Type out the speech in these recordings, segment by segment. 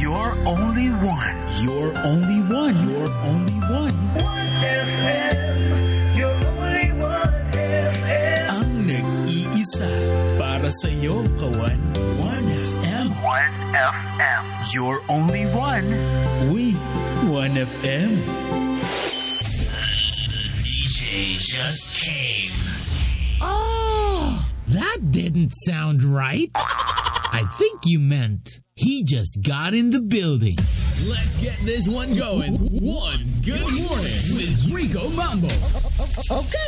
You're only one. You're only one. You're only one. 1FM. You're only 1FM. Ang nag-iisa para sa'yo, kawan. 1FM. 1FM. You're only one. We, 1FM. The DJ just came. Oh, that didn't sound right. I think you meant he just got in the building. Let's get this one going. One good morning with Rico Mambo. Okay.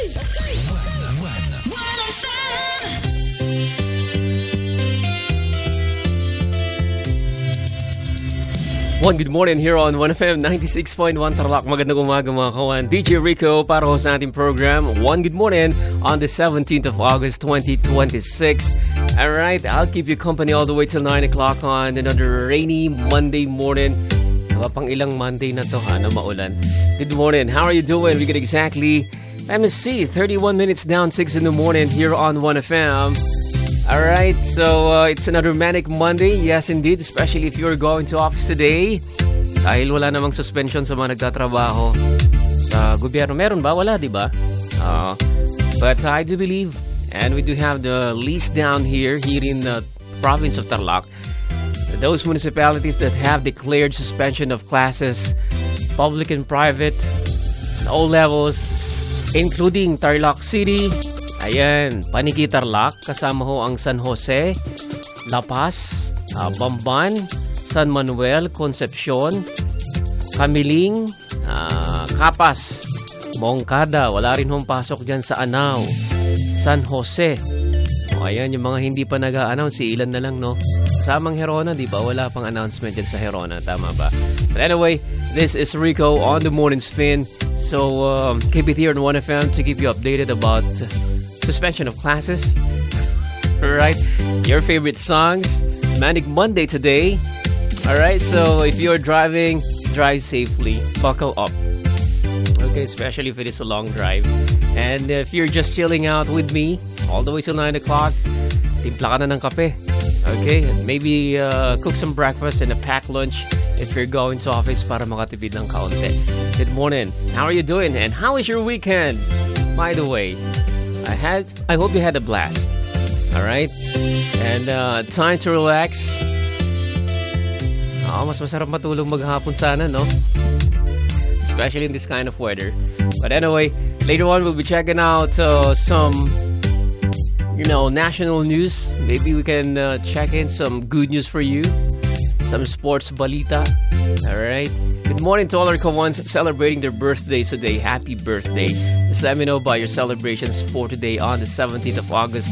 One good morning here on 1FM 96.1 Tarlac. Magandang umaga mga kawan. DJ Rico para ho sa ating program. One good morning on the 17th of August 2026. Alright, I'll keep you company all the way till 9 o'clock on another rainy Monday morning. Pang ilang Monday na to na maulan. Good morning. How are you doing? We get exactly, let me see, 31 minutes down 6 in the morning here on 1FM. Alright, so it's another manic Monday. Yes, indeed, especially if you're going to office today. Dahil wala namang suspension sa mga nagtatrabaho sa gobyerno. Meron ba? Wala, di ba? But I do believe, and we do have the list down here in the province of Tarlac. Those municipalities that have declared suspension of classes, public and private, all levels, including Tarlac City. Ayan, Paniki Tarlac, kasama ho ang San Jose, La Paz, Bamban, San Manuel, Concepcion, Camiling, Capas, Moncada, wala rin hong pasok dyan sa Anao, San Jose. O ayan, yung mga hindi pa nag-a-announce, ilan na lang, no? Samang Herona, di ba? Wala pang announcement dyan sa Herona, tama ba? But anyway, this is Rico on the Morning Spin. So, keep it here on 1FM to keep you updated about suspension of classes. Alright, your favorite songs. Manic Monday today. Alright, so if you're driving, drive safely. Buckle up. Okay, especially if it is a long drive. And if you're just chilling out with me, all the way till 9 o'clock, timpla ka na ng kape. Okay, maybe cook some breakfast and a packed lunch if you're going to office para makatipid ng kaunti. Good morning. How are you doing? And how is your weekend? By the way, I hope you had a blast. Alright? And time to relax. Mas masarap matulog maghapon sana, no? Especially in this kind of weather. But anyway, later on we'll be checking out some national news. Maybe we can check in some good news for you. Some sports balita. Alright? Good morning to all our kawans celebrating their birthdays today. Happy birthday. Just let me know about your celebrations for today on the 17th of August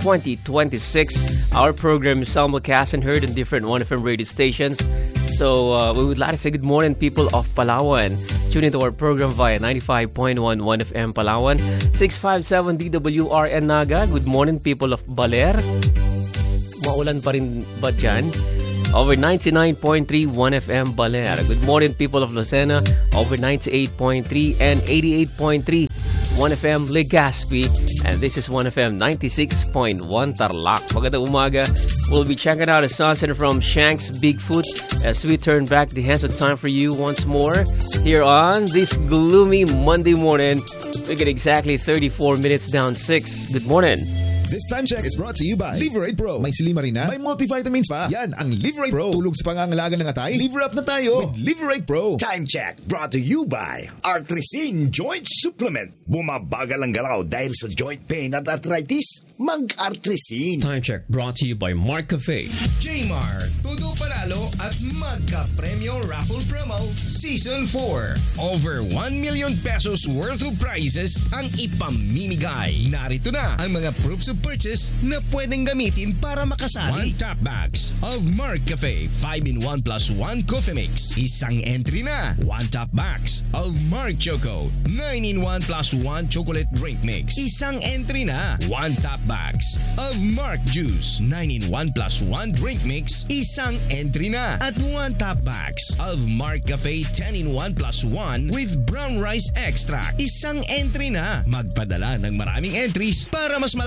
2026. Our program is simulcast and heard on different 1FM radio stations. So we would like to say good morning, people of Palawan. Tune into our program via 95.1 1FM Palawan, 657 DWRN Naga. Good morning, people of Baler. Maulan pa rin ba dyan? Over 99.3 1FM Baler. Good morning, people of Lucena. Over 98.3 and 88.3 1FM Legazpi. And this is 1FM 96.1 Tarlac. Magandang umaga. We'll be checking out a sunset from Shanks Bigfoot as we turn back the hands of time for you once more here on this gloomy Monday morning. We get exactly 34 minutes down 6. Good morning. This time check is brought to you by Liverate Pro. May silimarina, may multivitamins pa. Yan ang Liverate Pro. Tulog sa pangangalaga ng atay. Liver up na tayo with Liverate Pro. Time check brought to you by Artresin Joint Supplement. Bumabagal ang galaw dahil sa joint pain at arthritis. Mag-Artresin. Time check brought to you by Mark Cafe. Jmar, Tudo Panalo at Magka Premio Raffle Promo Season 4. Over 1 million pesos worth of prizes ang ipamimigay. Narito na ang mga proofs of purchase na pwedeng gamitin para makasali. 1 top bags of Mark Cafe 5-in-1 plus 1 coffee mix. Isang entry na. 1 top bags of Mark Choco 9-in-1 plus 1 chocolate drink mix. Isang entry na. 1 top bags of Mark Juice 9-in-1 plus 1 drink mix. Isang entry na. At 1 top bags of Mark Cafe 10-in-1 plus 1 with brown rice extract. Isang entry na. Magpadala ng maraming entries para mas malaki ang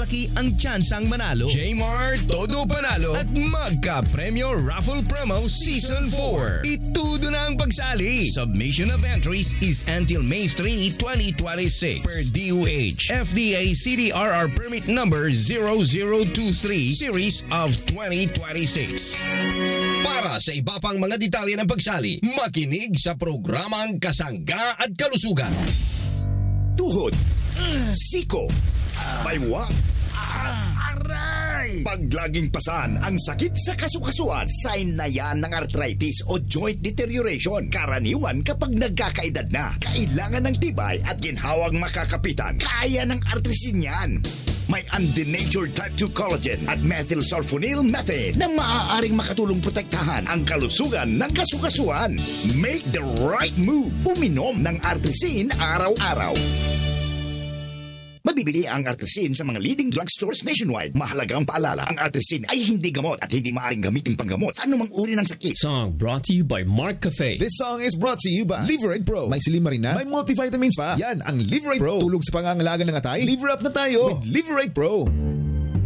ang tsansang manalo. Jmart, todo panalo at magka-premyo raffle promo Season 4. Itudo na ang pagsali. Submission of entries is until May 3, 2026 per DOH FDA CDRR permit number 0023 series of 2026. Para sa iba pang mga detalye ng pagsali, makinig sa programang Kasangga at Kalusugan. Tuhod, siko, baywang, aray! Pag laging pasan ang sakit sa kasukasuan, sign na yan ng arthritis o joint deterioration. Karaniwan kapag nagkakaedad na, kailangan ng tibay at ginhawang makakapitan. Kaya ng artrisin yan. May undenatured type 2 collagen at methylsulfonyl methane na maaaring makatulong protektahan ang kalusugan ng kasukasuan. Make the right move. Uminom ng artrisin araw-araw. Mabibili ang artrisin sa mga leading drugstores nationwide. Mahalagang paalala, ang artrisin ay hindi gamot at hindi maaaring gamitin panggamot sa anumang uri ng sakit. Song brought to you by Mark Cafe. This song is brought to you by Liverate Pro. May silimarina, may multivitamins pa. Yan ang Liverate Pro. Tulog sa pangangalaga ng atay. Liver up na tayo with Liverate Pro.